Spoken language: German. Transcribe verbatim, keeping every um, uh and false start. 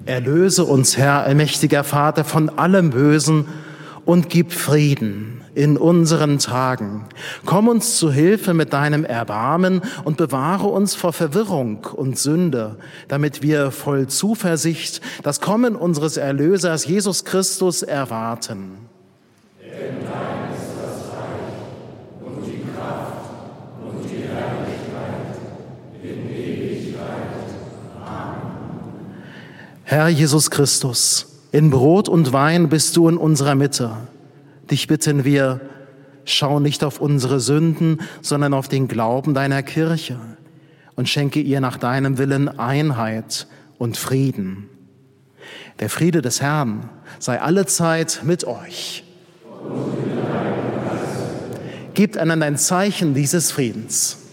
Erlöse uns, Herr, allmächtiger Vater, von allem Bösen und gib Frieden in unseren Tagen. Komm uns zu Hilfe mit deinem Erbarmen und bewahre uns vor Verwirrung und Sünde, damit wir voll Zuversicht das Kommen unseres Erlösers Jesus Christus erwarten. Denn dein ist das Reich und die Kraft und die Herrlichkeit in Ewigkeit. Amen. Herr Jesus Christus, in Brot und Wein bist du in unserer Mitte. Dich bitten wir, schau nicht auf unsere Sünden, sondern auf den Glauben deiner Kirche und schenke ihr nach deinem Willen Einheit und Frieden. Der Friede des Herrn sei allezeit mit euch. Gebt einander ein Zeichen dieses Friedens.